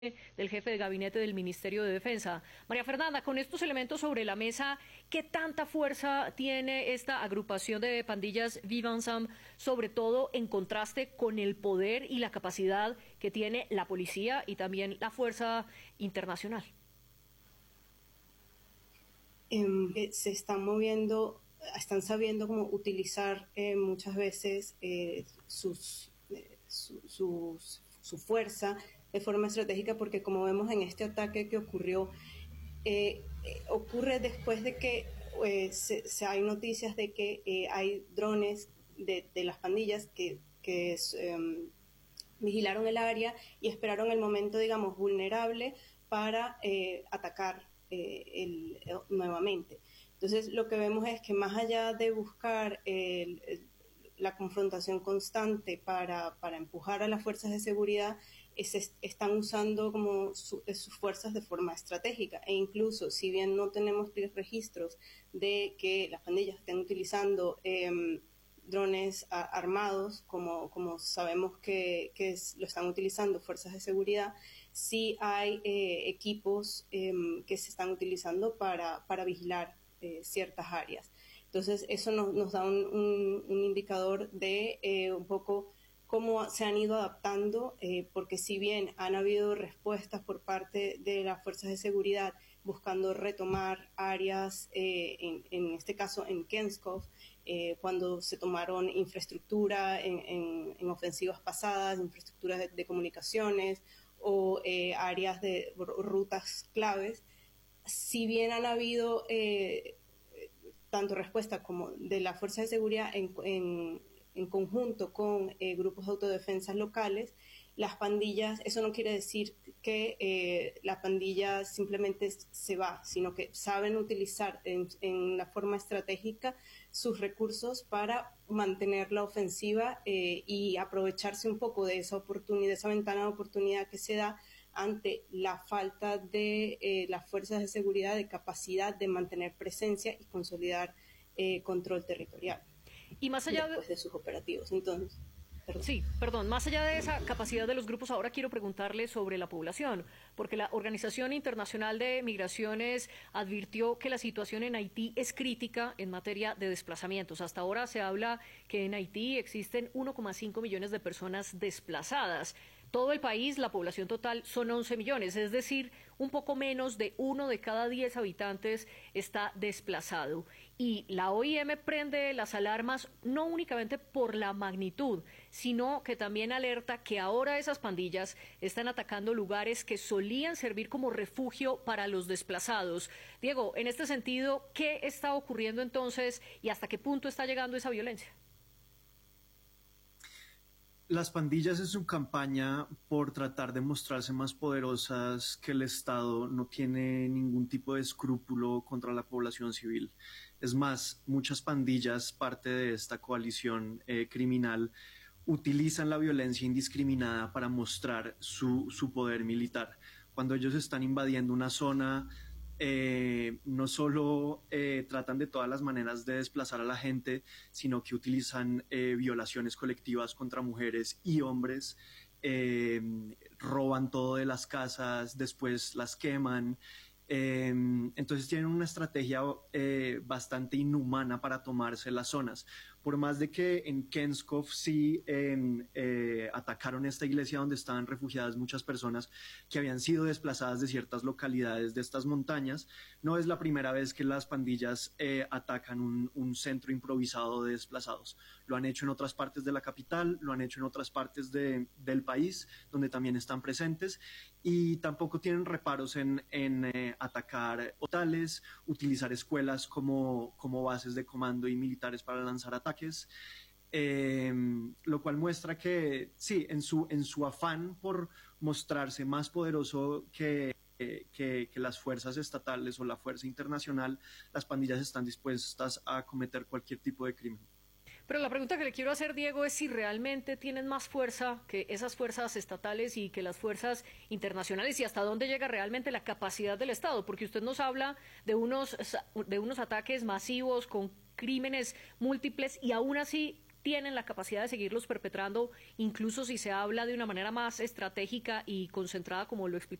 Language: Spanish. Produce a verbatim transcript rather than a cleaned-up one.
del jefe de gabinete del Ministerio de Defensa. María Fernanda, con estos elementos sobre la mesa, ¿qué tanta fuerza tiene esta agrupación de pandillas Viva Ensemble, sobre todo en contraste con el poder y la capacidad que tiene la policía y también la fuerza internacional? Eh, se están moviendo, están sabiendo cómo utilizar eh, muchas veces eh, sus, eh, su, sus, su fuerza de forma estratégica, porque como vemos en este ataque que ocurrió, eh, eh, ocurre después de que eh, se, se hay noticias de que eh, hay drones de, de las pandillas que, que eh, vigilaron el área y esperaron el momento, digamos, vulnerable para eh, atacar eh, el, el, nuevamente. Entonces, lo que vemos es que más allá de buscar el, el, la confrontación constante para, para empujar a las fuerzas de seguridad, es, están usando como su, sus fuerzas de forma estratégica, e incluso si bien no tenemos registros de que las pandillas estén utilizando eh, drones a, armados, como, como sabemos que, que es, lo están utilizando fuerzas de seguridad, sí hay eh, equipos eh, que se están utilizando para, para vigilar eh, ciertas áreas. Entonces, eso nos, nos da un, un, un indicador de eh, un poco cómo se han ido adaptando, eh, porque si bien han habido respuestas por parte de las fuerzas de seguridad buscando retomar áreas, eh, en, en este caso en Kenskov, eh, cuando se tomaron infraestructura en, en, en ofensivas pasadas, infraestructuras de, de comunicaciones o eh, áreas de rutas claves, si bien han habido eh, tanto respuesta como de la fuerza de seguridad en, en, en conjunto con eh, grupos de autodefensas locales, las pandillas, eso no quiere decir que eh, la pandilla simplemente se va, sino que saben utilizar en, en la forma estratégica sus recursos para mantener la ofensiva eh, y aprovecharse un poco de esa oportunidad, de esa ventana de oportunidad que se da ante la falta de eh, las fuerzas de seguridad de capacidad de mantener presencia y consolidar eh, control territorial. Y más allá después de, de sus operativos. Entonces, Perdón. Sí, perdón, más allá de esa capacidad de los grupos, ahora quiero preguntarle sobre la población, porque la Organización Internacional de Migraciones advirtió que la situación en Haití es crítica en materia de desplazamientos. Hasta ahora se habla que en Haití existen uno coma cinco millones de personas desplazadas. Todo el país, la población total, son once millones, es decir, un poco menos de uno de cada diez habitantes está desplazado. Y la O I M prende las alarmas no únicamente por la magnitud, sino que también alerta que ahora esas pandillas están atacando lugares que solían servir como refugio para los desplazados. Diego, en este sentido, ¿qué está ocurriendo entonces y hasta qué punto está llegando esa violencia? Las pandillas en su campaña por tratar de mostrarse más poderosas que el Estado no tiene ningún tipo de escrúpulo contra la población civil. Es más, muchas pandillas, parte de esta coalición eh, criminal, utilizan la violencia indiscriminada para mostrar su, su poder militar. Cuando ellos están invadiendo una zona, Eh, no solo eh, tratan de todas las maneras de desplazar a la gente, sino que utilizan eh, violaciones colectivas contra mujeres y hombres, eh, roban todo de las casas, después las queman. Eh, entonces tienen una estrategia eh, bastante inhumana para tomarse las zonas. Por más de que en Kenskov sí eh, eh, atacaron esta iglesia donde estaban refugiadas muchas personas que habían sido desplazadas de ciertas localidades de estas montañas, no es la primera vez que las pandillas eh, atacan un, un centro improvisado de desplazados. Lo han hecho en otras partes de la capital, lo han hecho en otras partes de, del país, donde también están presentes, y tampoco tienen reparos en, en eh, atacar hospitales, utilizar escuelas como, como bases de comando y militares para lanzar ataques, eh, lo cual muestra que sí, en su, en su afán por mostrarse más poderoso que, que, que las fuerzas estatales o la fuerza internacional, las pandillas están dispuestas a cometer cualquier tipo de crimen. Pero la pregunta que le quiero hacer, Diego, es si realmente tienen más fuerza que esas fuerzas estatales y que las fuerzas internacionales, y hasta dónde llega realmente la capacidad del Estado, porque usted nos habla de unos, de unos ataques masivos con crímenes múltiples y aún así tienen la capacidad de seguirlos perpetrando, incluso si se habla de una manera más estratégica y concentrada, como lo explicaba